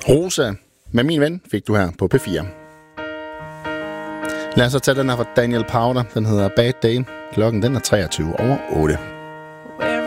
Rosa med Min Ven fik du her på P4. Lad os så tage den her fra Daniel Powter. Den hedder Bad Day. Klokken den er 23:08.